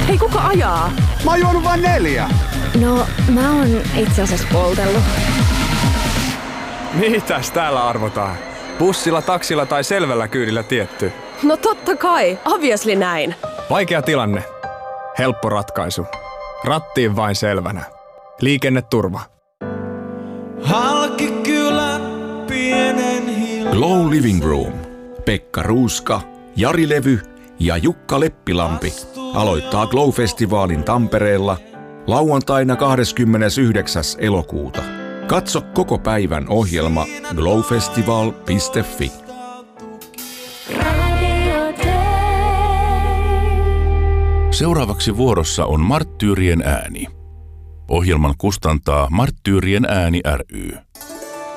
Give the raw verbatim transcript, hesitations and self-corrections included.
Hei, kuka ajaa? Mä oon juonut vain neljä. No, mä oon itse asiassa poltellut. Mitäs täällä arvotaan? Bussilla, taksilla tai selvällä kyydillä tietty? No totta kai, obviously näin. Vaikea tilanne. Helppo ratkaisu. Rattiin vain selvänä. Liikenneturva. Halki kylän pienen hiljan. Glow Living Room. Pekka Ruuska, Jari Levy ja Jukka Leppilampi aloittaa Glow-festivaalin Tampereella lauantaina kahdeskymmenesyhdeksäs elokuuta. Katso koko päivän ohjelma glowfestival piste fi. Seuraavaksi vuorossa on Marttyyrien ääni. Ohjelman kustantaa Marttyyrien ääni ry.